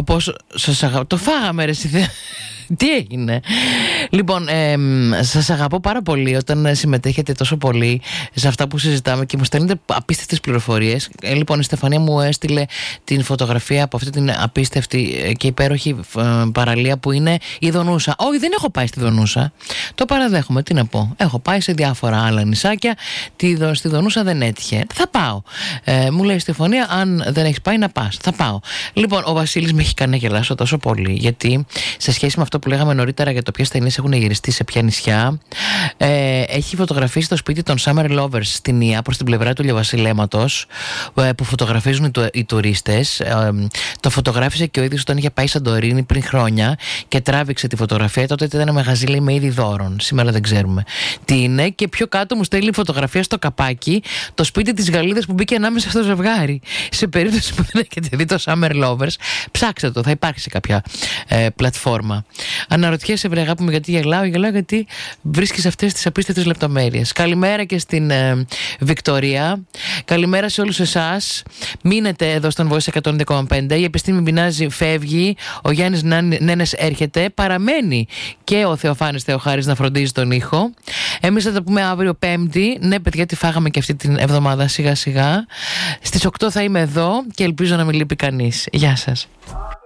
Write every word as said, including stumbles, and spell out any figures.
Όπως σας αγαπώ. Το φάγαμε, ρε εσύ. Τι έγινε? Λοιπόν, ε, σας αγαπώ πάρα πολύ όταν συμμετέχετε τόσο πολύ σε αυτά που συζητάμε και μου στέλνετε απίστευτες πληροφορίες. Ε, λοιπόν, η Στεφανία μου έστειλε την φωτογραφία από αυτή την απίστευτη και υπέροχη ε, παραλία που είναι η Δονούσα. Όχι, δεν έχω πάει στη Δονούσα. Το παραδέχομαι, τι να πω. Έχω πάει σε διάφορα άλλα νησάκια. Τη, στη Δονούσα δεν έτυχε. Θα πάω. Ε, μου λέει η Στεφανία, αν δεν έχεις πάει, να πας. Θα πάω. Λοιπόν, ο Βασίλης με έχει κάνει να γελάσω τόσο πολύ, γιατί σε σχέση με αυτό που λέγαμε νωρίτερα για το ποιες ταινίες έχουν γυριστεί σε ποια νησιά, ε, έχει φωτογραφίσει το σπίτι των Summer Lovers στην Ία, προς την πλευρά του Λιβασιλέματος, ε, που φωτογραφίζουν οι, του, οι τουρίστες. Ε, το φωτογράφησε και ο ίδιος όταν είχε πάει Σαντορίνη πριν χρόνια και τράβηξε τη φωτογραφία. Τότε ήταν ένα μαγαζί, λέει, με είδη δώρων. Σήμερα δεν ξέρουμε τι είναι. Και πιο κάτω μου στέλνει φωτογραφία στο καπάκι το σπίτι της Γαλλίδας που μπήκε ανάμεσα στο ζευγάρι. Σε περίπτωση που δεν έχετε δει το Summer Lovers, ψάξτε το, θα υπάρχει σε κάποια ε, πλατφόρμα. Αναρωτιέσαι, βρε αγάπη μου, γιατί γελάω? Γελάω γιατί βρίσκεις αυτές τις απίστευτες λεπτομέρειες. Καλημέρα και στην ε, Βικτωρία. Καλημέρα σε όλους εσάς. Μείνετε εδώ στον Voice εκατόν ένα κόμμα πέντε. Η επιστήμη πεινάζει, φεύγει. Ο Γιάννης Νένες έρχεται. Παραμένει και ο Θεοφάνης Θεοχάρης να φροντίζει τον ήχο. Εμείς θα τα πούμε αύριο Πέμπτη. Ναι, παιδιά, τη φάγαμε και αυτή την εβδομάδα σιγά σιγά. Στις οκτώ θα είμαι εδώ και ελπίζω να μην λείπει κανείς. Γεια σας.